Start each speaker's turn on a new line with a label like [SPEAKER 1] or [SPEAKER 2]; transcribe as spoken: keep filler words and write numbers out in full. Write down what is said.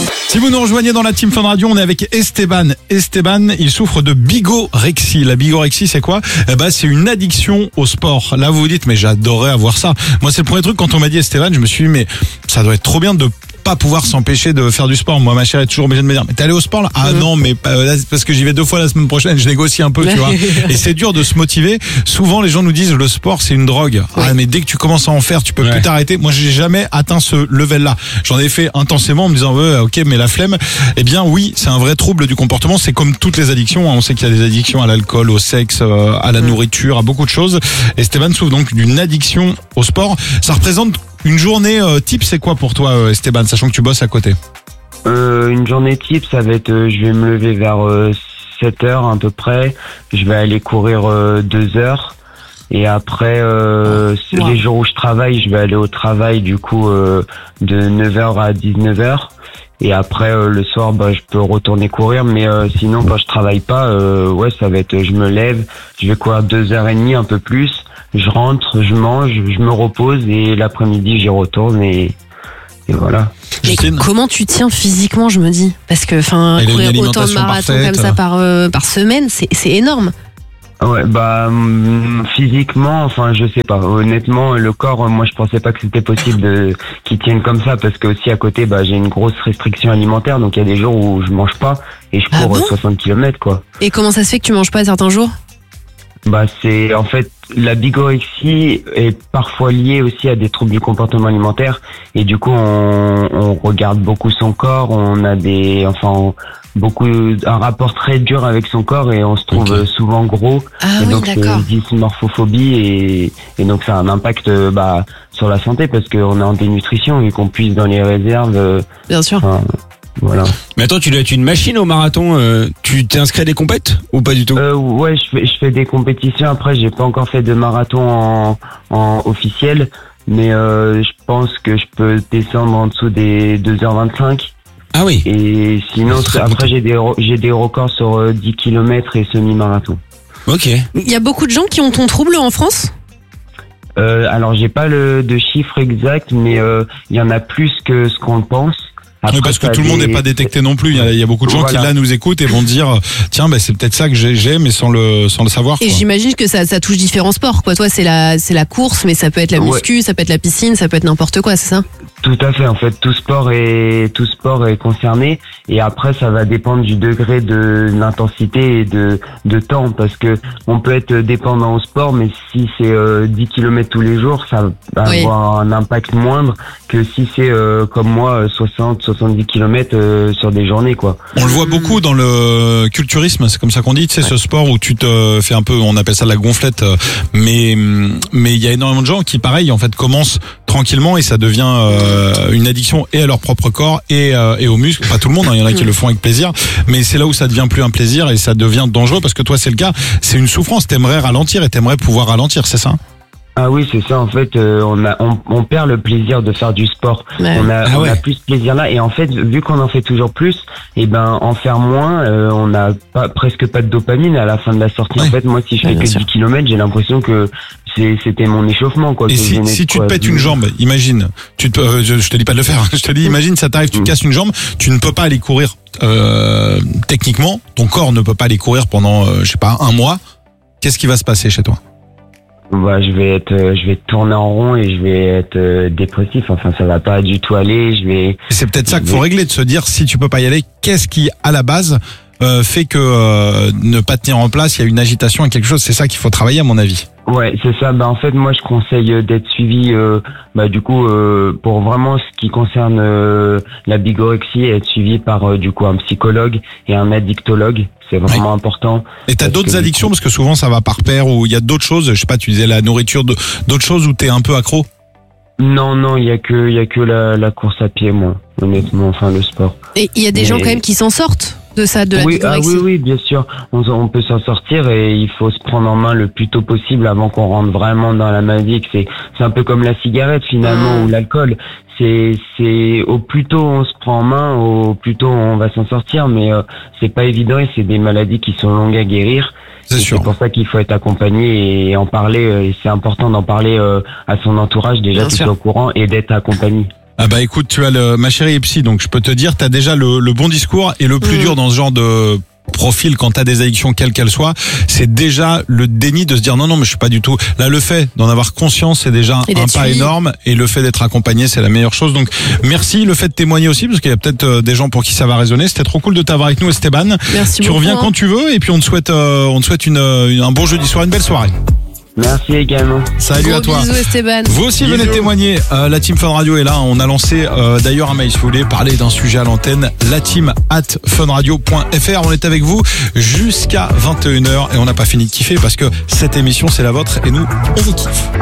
[SPEAKER 1] Si vous nous rejoignez dans la Team Fun Radio, on est avec Esteban. Esteban, il souffre de bigorexie. La bigorexie, c'est quoi ? Eh ben, c'est une addiction au sport. Là, vous vous dites, mais j'adorerais avoir ça. Moi, c'est le premier truc, quand on m'a dit Esteban, je me suis dit, mais ça doit être trop bien de pas pouvoir s'empêcher de faire du sport. Moi, ma chère est toujours obligée de me dire, mais t'es allé au sport là ? Ah non, mais euh, là, c'est parce que j'y vais deux fois la semaine prochaine, je négocie un peu, tu vois. Et c'est dur de se motiver. Souvent, les gens nous disent, le sport, c'est une drogue.
[SPEAKER 2] Oui.
[SPEAKER 1] Ah, mais dès que tu commences à en faire, tu peux
[SPEAKER 3] Ouais.
[SPEAKER 1] plus t'arrêter. Moi, j'ai jamais atteint ce level-là. J'en ai fait intensément en me disant, ouais, ok, mais la flemme. Eh bien, oui, c'est un vrai trouble du comportement. C'est comme toutes les addictions. On sait qu'il y a des addictions à l'alcool, au sexe, euh, à la nourriture, à beaucoup de choses. Et Esteban souffre donc d'une addiction au sport. Ça représente une journée euh, type, c'est quoi pour toi, euh, Esteban, sachant que tu bosses à côté ?
[SPEAKER 2] Euh, une journée type, ça va être, euh, je vais me lever vers euh, sept heures à peu près. Je vais aller courir euh, deux heures. Et après, euh,
[SPEAKER 1] Wow.
[SPEAKER 2] les jours où je travaille, je vais aller au travail du coup euh, de neuf heures à dix-neuf heures. Et après, euh, le soir, bah, je peux retourner courir. Mais euh, sinon, quand je travaille pas, euh, ouais, ça va être, je me lève, je vais courir deux heures et demie, un peu plus. Je rentre, je mange, je me repose et l'après-midi, j'y retourne et, et voilà.
[SPEAKER 3] Mais
[SPEAKER 1] Justine ?
[SPEAKER 3] comment tu tiens physiquement, je me dis ? Parce que, enfin,
[SPEAKER 1] Elle a une
[SPEAKER 3] courir autant de
[SPEAKER 1] alimentation
[SPEAKER 3] marathons
[SPEAKER 1] parfaite.
[SPEAKER 3] comme ça par, euh, par semaine, c'est, c'est énorme.
[SPEAKER 2] Ouais, bah hum, physiquement, enfin je sais pas. Honnêtement, le corps, moi je pensais pas que c'était possible de qu'il tienne comme ça parce que aussi à côté, bah j'ai une grosse restriction alimentaire, donc il y a des jours où je mange pas et je
[SPEAKER 3] Ah
[SPEAKER 2] cours
[SPEAKER 3] bon
[SPEAKER 2] soixante kilomètres quoi.
[SPEAKER 3] Et comment ça se fait que tu manges pas certains jours ?
[SPEAKER 2] Bah c'est en fait la bigorexie est parfois liée aussi à des troubles du comportement alimentaire et du coup on, on regarde beaucoup son corps, on a des enfin beaucoup un rapport très dur avec son corps et on se trouve
[SPEAKER 1] Ok.
[SPEAKER 2] souvent gros.
[SPEAKER 3] Ah
[SPEAKER 2] Et
[SPEAKER 3] oui,
[SPEAKER 2] donc c'est
[SPEAKER 3] d'accord.
[SPEAKER 2] dysmorphophobie et, et donc ça a un impact euh, bah, sur la santé parce qu'on est en dénutrition et qu'on puise dans les réserves. euh,
[SPEAKER 3] Bien sûr.
[SPEAKER 2] enfin, voilà.
[SPEAKER 4] Mais attends, tu dois être une machine au marathon. euh, tu t'es inscrit à des compètes ou pas du tout?
[SPEAKER 2] Euh, ouais, je fais, je fais des compétitions. Après, j'ai pas encore fait de marathon en, en officiel, mais euh, je pense que je peux descendre en dessous des deux heures vingt-cinq.
[SPEAKER 4] Ah oui.
[SPEAKER 2] Et sinon,
[SPEAKER 4] Très
[SPEAKER 2] après, j'ai des, re- j'ai des records sur euh, dix kilomètres et semi-marathon.
[SPEAKER 4] Ok.
[SPEAKER 3] Il y a beaucoup de gens qui ont ton trouble en France ?
[SPEAKER 2] Euh, alors, j'ai pas le de chiffre exact, mais euh, il y en a plus que ce qu'on pense. Après,
[SPEAKER 1] Oui, parce que
[SPEAKER 2] ça a
[SPEAKER 1] tout le monde
[SPEAKER 2] des-
[SPEAKER 1] n'est pas détecté non plus. Il y a, il y a beaucoup de gens
[SPEAKER 2] Voilà.
[SPEAKER 1] qui là nous écoutent et vont dire tiens, bah, c'est peut-être ça que j'ai, j'ai, mais sans le sans le savoir.
[SPEAKER 3] Et
[SPEAKER 1] quoi.
[SPEAKER 3] j'imagine que ça, ça touche différents sports, quoi. Toi, c'est la, c'est la course, mais ça peut être la
[SPEAKER 2] Ouais.
[SPEAKER 3] muscu, ça peut être la piscine, ça peut être n'importe quoi, c'est ça ?
[SPEAKER 2] Tout à fait. En fait, tout sport est tout sport est concerné. Et après, ça va dépendre du degré de l'intensité et de de temps, parce que on peut être dépendant au sport, mais si c'est euh, dix kilomètres tous les jours, ça va
[SPEAKER 3] Oui.
[SPEAKER 2] avoir un impact moindre que si c'est euh, comme moi soixante soixante-dix kilomètres euh, sur des journées, quoi.
[SPEAKER 1] On le voit beaucoup dans le culturisme, c'est comme ça qu'on dit, tu sais, ce sport où tu te fais un peu, on appelle ça la gonflette, euh, mais mais il y a énormément de gens qui, pareil, en fait, commencent tranquillement et ça devient euh, une addiction et à leur propre corps et euh, et aux muscles. Pas tout le monde, hein, il y en a qui le font avec plaisir, mais c'est là où ça devient plus un plaisir et ça devient dangereux parce que toi, c'est le cas, c'est une souffrance. T'aimerais ralentir et t'aimerais pouvoir ralentir, c'est ça ?
[SPEAKER 2] Ah oui, c'est ça. En fait, euh, on a on, on perd le plaisir de faire du sport.
[SPEAKER 3] Ouais.
[SPEAKER 2] On a
[SPEAKER 4] Ah
[SPEAKER 2] on
[SPEAKER 4] ouais.
[SPEAKER 2] a plus de plaisir là. Et en fait, vu qu'on en fait toujours plus, et ben en faire moins, euh, on a pas presque pas de dopamine à la fin de la sortie.
[SPEAKER 1] Ouais.
[SPEAKER 2] En fait, moi, si je
[SPEAKER 3] Ouais,
[SPEAKER 2] fais
[SPEAKER 3] bien
[SPEAKER 2] que
[SPEAKER 3] sûr.
[SPEAKER 2] dix kilomètres, j'ai l'impression que c'est c'était mon échauffement, quoi.
[SPEAKER 1] Et
[SPEAKER 2] que
[SPEAKER 1] si,
[SPEAKER 2] je venais
[SPEAKER 1] si
[SPEAKER 2] de
[SPEAKER 1] tu te
[SPEAKER 2] quoi,
[SPEAKER 1] pètes
[SPEAKER 2] du-
[SPEAKER 1] une jambe, imagine, tu te, euh, je, je te dis pas de le faire, je te dis, imagine, ça t'arrive, tu te
[SPEAKER 2] Mm.
[SPEAKER 1] casses une jambe, tu ne peux pas aller courir, euh, techniquement, ton corps ne peut pas aller courir pendant, euh, je sais pas, un mois. Qu'est-ce qui va se passer chez toi ?
[SPEAKER 2] Bah, je vais être, euh, je vais tourner en rond et je vais être euh, dépressif. Enfin, ça va pas du tout aller. Je vais.
[SPEAKER 1] Et c'est peut-être ça qu'il faut
[SPEAKER 2] Oui.
[SPEAKER 1] régler, de se dire, si tu peux pas y aller, qu'est-ce qui, à la base, euh, fait que euh, ne pas tenir en place, il y a une agitation et quelque chose, c'est ça qu'il faut travailler, à mon avis.
[SPEAKER 2] Ouais, c'est ça. Bah en fait, moi, je conseille euh, d'être suivi. Euh, bah du coup, euh, pour vraiment ce qui concerne euh, la bigorexie, être suivi par euh, du coup un psychologue et un addictologue. C'est vraiment important.
[SPEAKER 1] Et t'as
[SPEAKER 2] Parce
[SPEAKER 1] d'autres
[SPEAKER 2] que du
[SPEAKER 1] addictions,
[SPEAKER 2] coup-
[SPEAKER 1] parce que souvent ça va par paire, ou il y a d'autres choses, je sais pas, tu disais la nourriture, de- d'autres choses où t'es un peu accro.
[SPEAKER 2] Non, non, il y a que, il y a que la, la course à pied, moi, honnêtement, enfin le sport.
[SPEAKER 3] Et il y a des gens
[SPEAKER 2] Mais-
[SPEAKER 3] quand même qui s'en sortent de ça, de la
[SPEAKER 2] oui, ah
[SPEAKER 3] bigorexie.
[SPEAKER 2] oui, oui, bien sûr. On, on peut s'en sortir et il faut se prendre en main le plus tôt possible avant qu'on rentre vraiment dans la maladie. que C'est, c'est un peu comme la cigarette finalement
[SPEAKER 3] Ah.
[SPEAKER 2] ou l'alcool. C'est, c'est au plus tôt on se prend en main, au plus tôt on va s'en sortir. Mais euh, c'est pas évident et c'est des maladies qui sont longues à guérir.
[SPEAKER 1] C'est
[SPEAKER 2] Et
[SPEAKER 1] sûr.
[SPEAKER 2] C'est pour ça qu'il faut être accompagné et en parler. euh, Et c'est important d'en parler euh, à son entourage déjà
[SPEAKER 3] Bien
[SPEAKER 2] qui
[SPEAKER 3] sûr.
[SPEAKER 2] soit au courant et d'être accompagné.
[SPEAKER 1] Ah bah écoute, tu as le, ma chérie est psy, donc je peux te dire, t'as déjà le, le bon discours et le plus
[SPEAKER 3] Mmh.
[SPEAKER 1] dur dans ce genre de profil quand t'as des addictions quelles qu'elles soient, c'est déjà le déni de se dire non non mais je suis pas du tout. Là le fait d'en avoir conscience c'est déjà
[SPEAKER 3] Et
[SPEAKER 1] un
[SPEAKER 3] d'être
[SPEAKER 1] pas
[SPEAKER 3] suivi.
[SPEAKER 1] énorme et le fait d'être accompagné c'est la meilleure chose. Donc merci, le fait de témoigner aussi parce qu'il y a peut-être euh, des gens pour qui ça va résonner. C'était trop cool de t'avoir avec nous Esteban.
[SPEAKER 3] Merci
[SPEAKER 1] Tu
[SPEAKER 3] beaucoup,
[SPEAKER 1] reviens
[SPEAKER 3] hein.
[SPEAKER 1] quand tu veux et puis on te souhaite euh, on te souhaite une, une- un bon jeudi soir, une belle soirée.
[SPEAKER 2] Merci également.
[SPEAKER 1] Salut
[SPEAKER 3] Gros
[SPEAKER 1] à toi.
[SPEAKER 3] bisous Esteban.
[SPEAKER 1] Vous aussi venez
[SPEAKER 4] Bisous.
[SPEAKER 1] témoigner, euh, la team Fun Radio est là, on a lancé euh, d'ailleurs un mail si vous voulez parler d'un sujet à l'antenne, la team at funradio point f r, on est avec vous jusqu'à vingt et une heures et on n'a pas fini de kiffer parce que cette émission c'est la vôtre et nous on vous kiffe.